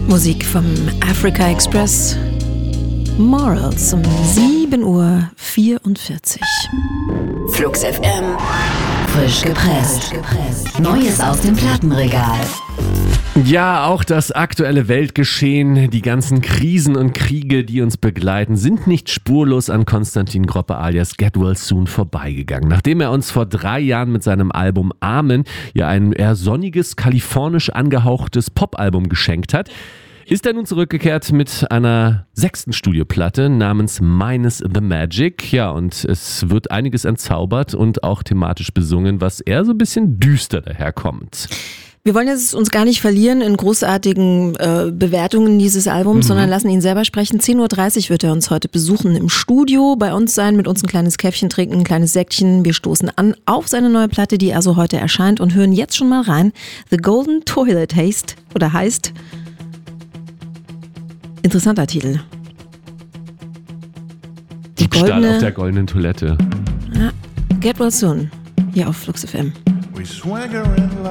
Musik vom Africa Express. Morals um 7:44 Uhr. Flux FM. Frisch gepresst. Neues aus dem Plattenregal. Ja, auch das aktuelle Weltgeschehen, die ganzen Krisen und Kriege, die uns begleiten, sind nicht spurlos an Konstantin Groppe alias Get Well Soon vorbeigegangen. Nachdem er uns vor 3 Jahren mit seinem Album Amen ja ein eher sonniges, kalifornisch angehauchtes Popalbum geschenkt hat, ist er nun zurückgekehrt mit einer 6. Studioplatte namens Minus the Magic. Ja, und es wird einiges entzaubert und auch thematisch besungen, was eher so ein bisschen düster daherkommt. Wir wollen jetzt uns gar nicht verlieren in großartigen Bewertungen dieses Albums, sondern lassen ihn selber sprechen. 10:30 Uhr wird er uns heute besuchen im Studio, bei uns sein, mit uns ein kleines Käffchen trinken, ein kleines Säckchen. Wir stoßen an auf seine neue Platte, die also heute erscheint, und hören jetzt schon mal rein. The Golden Toilet heißt, interessanter Titel. Diebstahl auf der goldenen Toilette. Ja, Get Well Soon, hier auf Flux FM.